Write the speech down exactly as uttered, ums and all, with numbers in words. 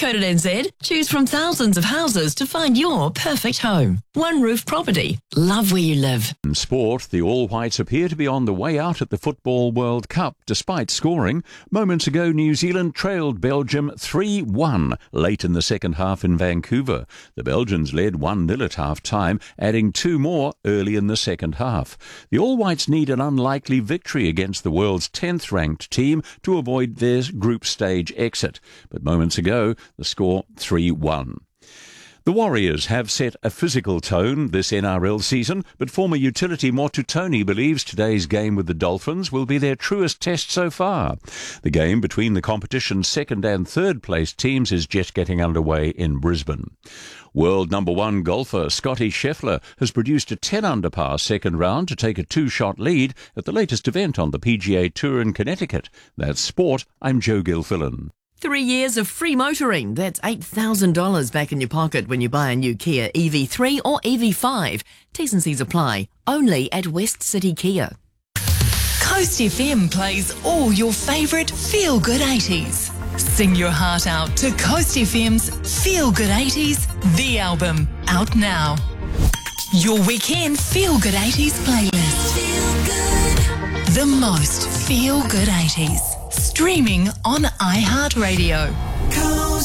.co.nz. Choose from thousands of houses to find your perfect home. One Roof Property. Love where you live. In sport, the All Whites appear to be on the way out at the Football World Cup despite scoring. Moments ago, New Zealand trailed Belgium three one late in the second half in Vancouver. The Belgians led one nil at half-time, adding two more early in the second half. The All Whites need an unlikely victory against the world's tenth-ranked team to avoid their group stage exit. But moments ago, the score three one. The Warriors have set a physical tone this N R L season, but former utility Motutoni believes today's game with the Dolphins will be their truest test so far. The game between the competition's second and third place teams is just getting underway in Brisbane. World number one golfer Scotty Scheffler has produced a ten under par second round to take a two-shot lead at the latest event on the P G A Tour in Connecticut. That's sport. I'm Joe Gilfillan. Three years of free motoring. That's eight thousand dollars back in your pocket when you buy a new Kia E V three or E V five. T's and C's apply. Only at West City Kia. Coast F M plays all your favourite feel-good eighties. Sing your heart out to Coast F M's Feel Good eighties, the album, out now. Your weekend Feel Good eighties playlist. Feel good. The most Feel Good eighties. Streaming on iHeartRadio.